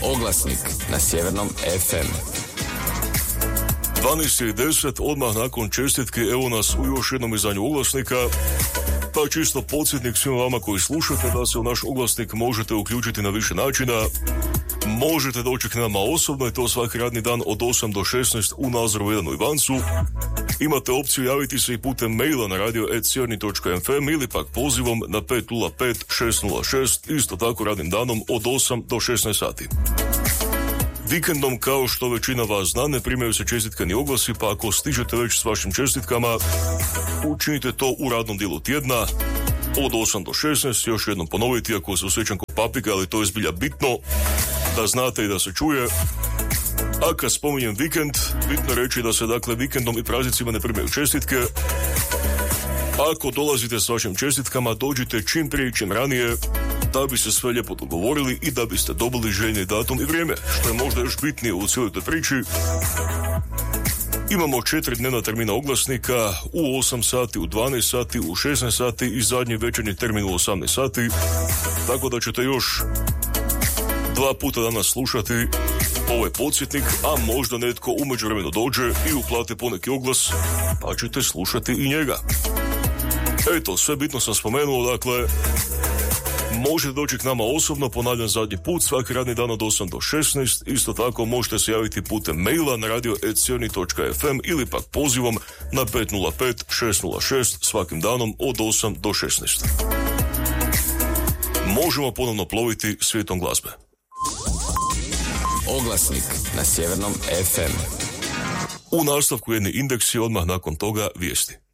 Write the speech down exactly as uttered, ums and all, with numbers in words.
Oglasnik na Sjevernom ef em. dvanaest i deset, odmah nakon čestitke, evo nas u još jednom izdanju Oglasnika. Pa čisto podsjetnik svima vama koji slušate da se u naš Oglasnik možete uključiti na više načina. Možete doći k nama osobno i to svaki radni dan od osam do šesnaest u Nazoru jedan u Ivancu. Imate opciju javiti se i putem maila na radio at sjeverni točka ef em ili pak pozivom na pet nula pet šest nula šest, isto tako radnim danom od osam do šesnaest sati. Vikendom, kao što većina vas zna, ne primaju se čestitke ni oglasi, pa ako stižete već s vašim čestitkama, učinite to u radnom dijelu tjedna od osam do šesnaest. Još jednom ponoviti, ako se osjećam kao papiga, ali to je zbilja bitno da znate i da se čuje. A kad spominjem vikend, bitno reći da se dakle vikendom i praznicima ne primaju čestitke. Ako dolazite s vašim čestitkama, dođite čim prije, čim ranije, da bi se sve lijepo dogovorili i da biste dobili željeni datum i vrijeme, što je možda još bitnije u cijeloj toj priči. Imamo četiri dnevna termina Oglasnika, u osam sati, u dvanaest sati, u šesnaest sati i zadnji večernji termin u osamnaest sati, tako da ćete još dva puta danas slušati ovaj podsjetnik, a možda netko u međuvremenu dođe i uplati poneki oglas, pa ćete slušati i njega. Eto, sve bitno sam spomenuo, dakle, možete doći k nama osobno, ponavljam zadnji put, svaki radni dan od osam do šesnaest, isto tako možete se javiti putem maila na radio at sjeverni točka ef em ili pak pozivom na pet nula pet šest nula šest svakim danom od osam do šesnaest. Možemo ponovno ploviti svijetom glazbe. Oglasnik na Sjevernom ef em. U nastavku jedni indeksi, odmah nakon toga vijesti.